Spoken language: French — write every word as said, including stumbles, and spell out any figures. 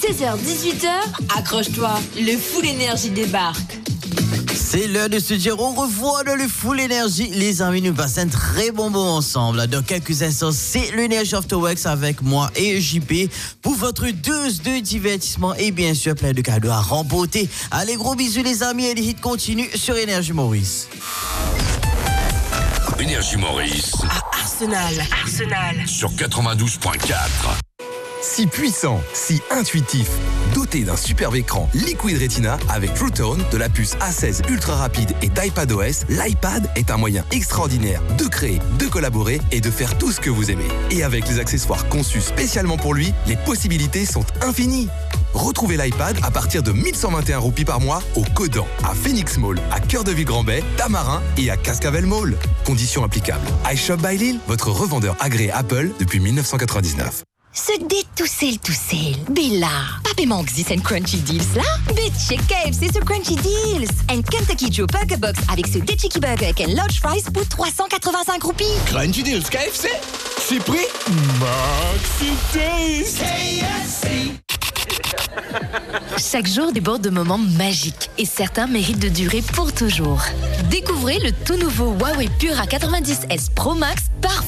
seize heures dix-huit heures, accroche-toi, le Full Énergie débarque. C'est l'heure de se dire au revoir dans le Full Énergie. Les amis, nous passons un très bon moment ensemble. Dans quelques instants, c'est l'Energy After Works avec moi et J P pour votre dose de divertissement et bien sûr plein de cadeaux à remporter. Allez, gros bisous les amis et les hits continuent sur Énergie Maurice. Énergie Maurice. À Arsenal. Arsenal. Sur quatre-vingt-douze point quatre. Si puissant, si intuitif, doté d'un superbe écran Liquid Retina avec True Tone, de la puce A seize ultra rapide et d'iPadOS, l'iPad est un moyen extraordinaire de créer, de collaborer et de faire tout ce que vous aimez. Et avec les accessoires conçus spécialement pour lui, les possibilités sont infinies. Retrouvez l'iPad à partir de mille cent vingt et un roupies par mois au Codan, à Phoenix Mall, à Cœur de Ville-Grand-Bay, Tamarin et à Cascavel Mall. Conditions applicables. iShop by Lille, votre revendeur agréé Apple depuis dix-neuf cent quatre-vingt-dix-neuf. Se détousser le tousser, Bella. Papé manque this and Crunchy Deals là? Bitch chez K F C ce Crunchy Deals. And Kentucky Joe Burger Box avec ce Cheeky Burger and Large Fries pour trois cent quatre-vingt-cinq roupies. Crunchy Deals K F C, c'est prix Maxi Taste. K F C. Chaque jour déborde de moments magiques et certains méritent de durer pour toujours. Découvrez le tout nouveau Huawei Pure A quatre-vingt-dix S Pro Max, parfait